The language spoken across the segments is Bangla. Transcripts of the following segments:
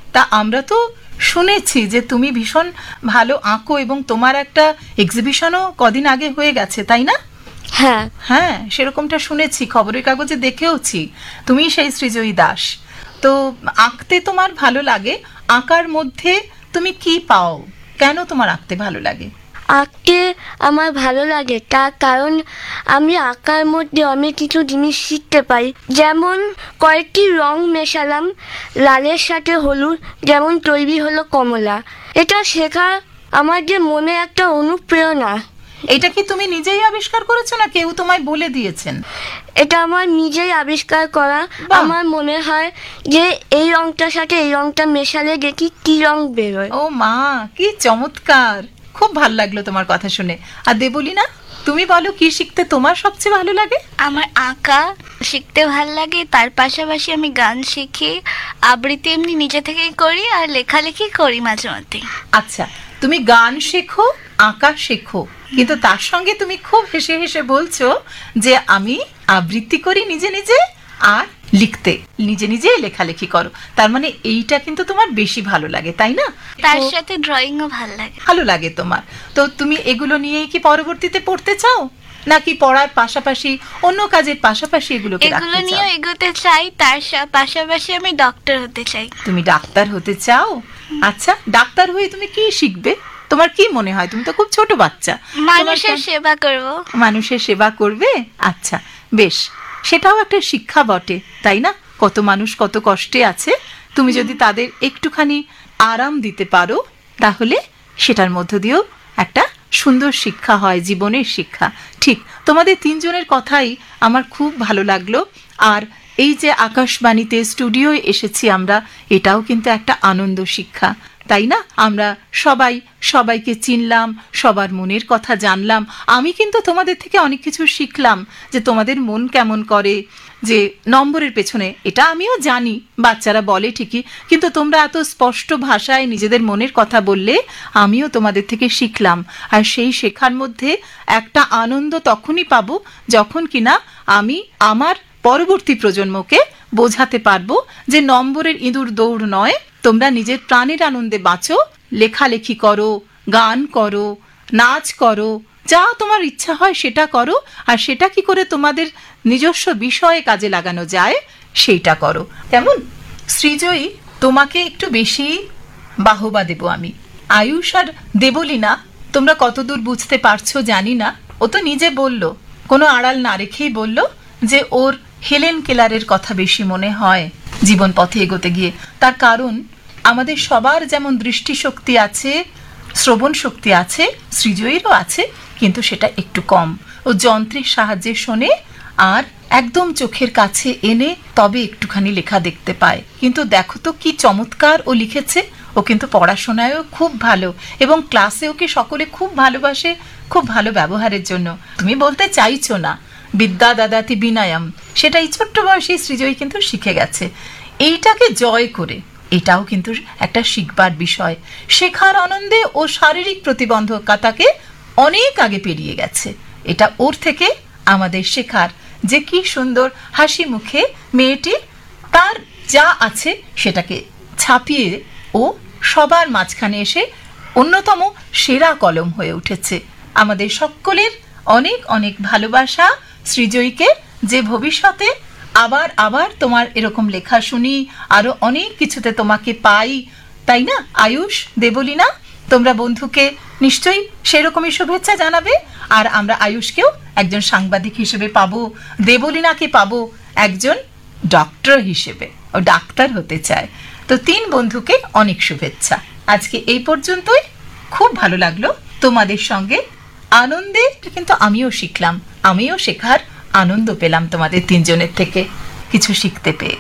তা আমরা তো শুনেছি যে তুমি ভীষণ ভালো আঁকো এবং তোমার একটা এক্সিবিশনও কদিন আগে হয়ে গেছে, তাই না? হ্যাঁ হ্যাঁ, সেরকমটা শুনেছি, খবরের কাগজে দেখেওছি। তুমি সেই সৃজয়ী দাস। তো আঁকতে তোমার ভালো লাগে, আঁকার মধ্যে তুমি কি পাও? কেন তোমার আঁকতে ভালো লাগে? আঁকতে আমার ভালো লাগে তার কারণ আমি আঁকার মধ্যে অনেক কিছু জিনিস শিখতে পারি। যেমন কয়েকটি রং মেশালাম, লালের সাথে হলুদ, যেমন তৈরি হলো কমলা। এটা শেখার আমার যে মনে একটা অনুপ্রেরণা। এটা কি তুমি নিজেই আবিষ্কার করেছো না কেউ তোমায় বলে দিয়েছেন? এটা আমার নিজেই আবিষ্কার করা। আমার মনে হয় যে এই রংটার সাথে এই রংটা মেশালে দেখি কি রং বেরোয়। ও মা, কি চমৎকার! খুব ভালো লাগলো তোমার কথা শুনে। আর দেবলীনা, তুমি বলো, কি শিখতে তোমার সবচেয়ে ভালো লাগে? আমার আঁকা শিখতে ভালো লাগে, তার পাশাপাশি আমি গান শিখি, আবৃত্তি এমনি নিজে থেকেই করি, আর লেখালেখি করি মাঝে মধ্যে। আচ্ছা, তুমি গান শেখো, আঁকা শেখো, কিন্তু তার সঙ্গে তুমি খুব হেসে হেসে বলছো যে আমি আবৃত্তি করি নিজে নিজে, আর লিখতে নিজে নিজে লেখালেখি করো। তার মানে এইটা কিন্তু তোমার বেশি ভালো লাগে, তাই না? তার সাথে ড্রয়িংও ভালো লাগে। ভালো লাগে তোমার। তো তুমি এগুলো নিয়েই কি পরবর্তীতে পড়তে চাও, নাকি পড়ার পাশাপাশি অন্য কাজের পাশাপাশি এগুলো নিয়েও এগোতে চাই, তার পাশাপাশি আমি ডক্টর হতে চাই। তুমি ডাক্তার হতে চাও? আচ্ছা, ডাক্তার হয়ে তুমি কি শিখবে? তোমার কি মনে হয়? তুমি তো খুব ছোট বাচ্চা। মানুষের সেবা করব। মানুষের সেবা করবে? আচ্ছা, বেশ, সেটাও একটা শিক্ষা বটে, তাই না? কত মানুষ কত কষ্টে আছে, তুমি যদি তাদের একটুখানি আরাম দিতে পারো, তাহলে সেটার মধ্য দিয়েও একটা সুন্দর শিক্ষা হয়, জীবনের শিক্ষা। ঠিক, তোমাদের তিনজনের কথাই আমার খুব ভালো লাগলো। আর এই যে আকাশবাণীতে স্টুডিওয় এসেছি আমরা, এটাও কিন্তু একটা আনন্দ শিক্ষা, তাই না? আমরা সবাই সবাইকে চিনলাম, সবার মনের কথা জানলাম। আমি কিন্তু তোমাদের থেকে অনেক কিছু শিখলাম, যে তোমাদের মন কেমন করে, যে নম্বরের পেছনে, এটা আমিও জানি, বাচ্চারা বলে ঠিকই, কিন্তু তোমরা এত স্পষ্ট ভাষায় নিজেদের মনের কথা বললে আমিও তোমাদের থেকে শিখলাম। আর সেই শেখার মধ্যে একটা আনন্দ তখনই পাবো যখন কিনা আমি আমার পরবর্তী প্রজন্মকে বোঝাতে পারবো যে নম্বরের ইঁদুর দৌড় নয়, তোমরা নিজের প্রাণের আনন্দে বাঁচো, লেখালেখি করো, গান করো, নাচ করো, যা তোমার ইচ্ছা হয় সেটা করো, আর সেটা কি করে তোমাদের নিজস্ব বিষয়ে কাজে লাগানো যায় সেইটা করো। কেমন? সৃজয়ী, তোমাকে একটু বেশি বাহবা দেব আমি। আয়ুষ আর দেবলীনা, তোমরা কতদূর বুঝতে পারছো জানি না, ও তো নিজে বলল, কোনো আড়াল না রেখেই বলল যে ওর হেলেন কেলারের কথা বেশি মনে হয় জীবন পথে এগোতে গিয়ে। তার কারণ আমাদের সবার যেমন দৃষ্টিশক্তি আছে, শ্রবণ শক্তি আছে, সৃজয়ীরও আছে, কিন্তু সেটা একটু কম। ও যন্ত্রের সাহায্যে শোনে আর একদম চোখের কাছে এনে তবে একটুখানি লেখা দেখতে পায়। কিন্তু দেখো তো কি চমৎকার ও লিখেছে। ও কিন্তু পড়াশোনায়ও খুব ভালো, এবং ক্লাসে ওকে সকলে খুব ভালোবাসে, খুব ভালো ব্যবহারের জন্য। তুমি বলতে চাইছো না বিদ্যা দাদাতি বিনয়ম, সেটা এই ছোট্ট বয়সে সৃজয়ী কিন্তু শিখে গেছে। এইটাকে জয় করে, এটাও কিন্তু একটা শিখবার বিষয়। শেখার আনন্দে ও শারীরিক প্রতিবন্ধকতাকে অনেক আগে পেরিয়ে গেছে। এটা ওর থেকে আমাদের শেখার, যে কি সুন্দর হাসি মুখে মেয়েটি তার যা আছে সেটাকে ছাপিয়ে ও সবার মাঝখানে এসে অন্যতম সেরা কলম হয়ে উঠেছে। আমাদের সকলের অনেক অনেক ভালোবাসা সৃজয়ীকে, যে ভবিষ্যতে আবার আবার তোমার এরকম লেখা শুনি, আরো অনেক কিছুতে তোমাকে পাই, তাই না? আয়ুষ, দেবলীনা, তোমরা বন্ধুকে নিশ্চয়ই সেরকমই শুভেচ্ছা জানাবে। আর আমরা আয়ুষকেও একজন সাংবাদিক হিসেবে পাবো, দেবলীনাকে পাবো একজন ডক্টর হিসেবে, ও ডাক্তার হতে চায়। তো তিন বন্ধুকে অনেক শুভেচ্ছা। আজকে এই পর্যন্তই। খুব ভালো লাগলো তোমাদের সঙ্গে আনন্দে, কিন্তু আমিও শিখলাম, আমিও শেখার আনন্দ পেলাম তোমাদের তিনজনের থেকে কিছু শিখতে পেয়ে।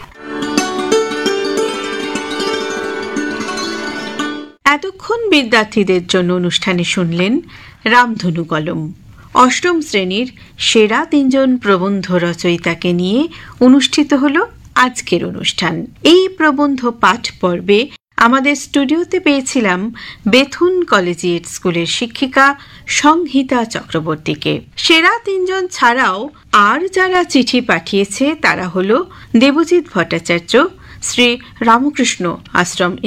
এতক্ষণ বিদ্যার্থীদের জন্য অনুষ্ঠানে শুনলেন রামধনু কলম। অষ্টম শ্রেণীর সেরা তিনজন প্রবন্ধ রচয়িতাকে নিয়ে অনুষ্ঠিত হলো আজকের অনুষ্ঠান। এই প্রবন্ধ পাঠ পর্বে আমাদের স্টুডিওতে পেয়েছিলাম বেথুন কলেজিয়েট স্কুলের শিক্ষিকা সংহিতা চক্রবর্তীকে। সেরা তিনজন ছাড়াও আর যারা চিঠি পাঠিয়েছে তারা হলো দেবজিৎ ভট্টাচার্য, শ্রী রামকৃষ্ণ আশ্রম